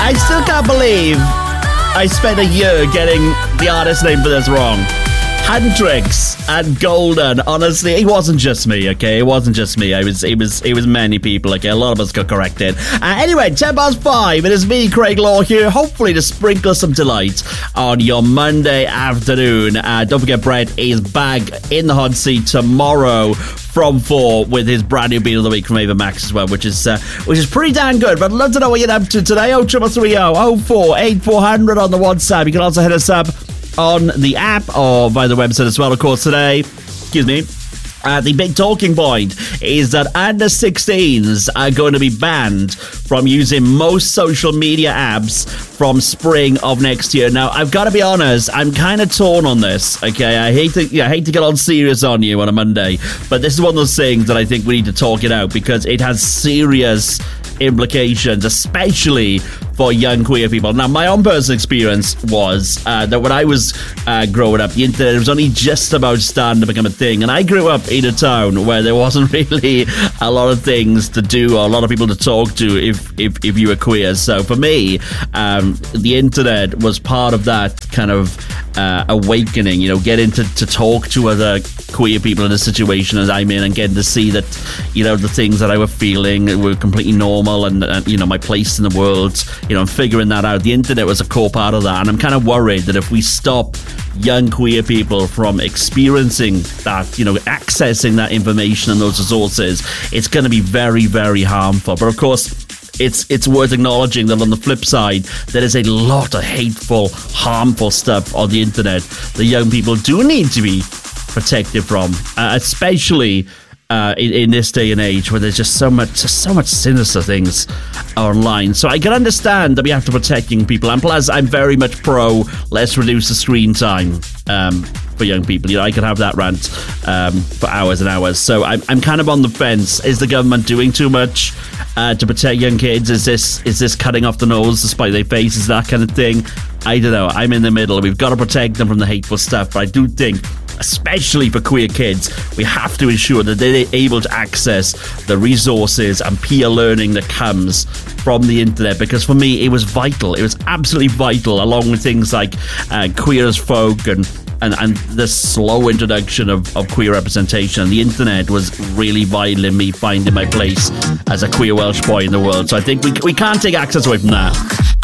I still can't believe I spent a year getting the artist name for this wrong. Hendrix and Golden. Honestly, it wasn't just me, okay? It wasn't just me. It was many people, okay? A lot of us got corrected. Anyway, 5:10. It is me, Craig Law, here, hopefully to sprinkle some delight on your Monday afternoon. Don't forget, Brett is back in the hot seat tomorrow from 4 with his brand new Beat of the Week from Ava Max as well, which is pretty damn good. But I'd love to know what you're up to today. 0330 04 8400 on the WhatsApp. You can also hit us up on the app or via the website as well. Of course, today, the big talking point is that under 16s are going to be banned from using most social media apps from spring of next year. Now, I've got to be honest, I'm kind of torn on this, okay? I hate to get all serious on you on a Monday, but this is one of those things that I think we need to talk it out because it has serious implications, especially for young queer people. Now, my own personal experience was that when I was growing up, the internet was only just about starting to become a thing, and I grew up in a town where there wasn't really a lot of things to do or a lot of people to talk to if you were queer. So for me, the internet was part of that kind of awakening, getting to talk to other queer people in a situation as I'm in and getting to see that, the things that I were feeling were completely normal and my place in the world, and figuring that out. The internet was a core part of that, and I'm kind of worried that if we stop young queer people from experiencing that, accessing that information and those resources, it's going to be very, very harmful. But of course, it's worth acknowledging that on the flip side, there is a lot of hateful, harmful stuff on the internet that young people do need to be protected from, especially in this day and age where there's just so much sinister things online. So I can understand that we have to protect young people, and plus I'm very much pro let's reduce the screen time for young people. I can have that rant for hours and hours. So I'm kind of on the fence. Is the government doing too much to protect young kids? Is this cutting off the nose to spite their faces, that kind of thing? I don't know. I'm in the middle. We've got to protect them from the hateful stuff, but I do think, especially for queer kids, we have to ensure that they're able to access the resources and peer learning that comes from the internet, because for me it was vital. It was absolutely vital, along with things like Queer as Folk and the slow introduction of queer representation. The internet was really vital in me finding my place as a queer Welsh boy in the world. So I think we can't take access away from that.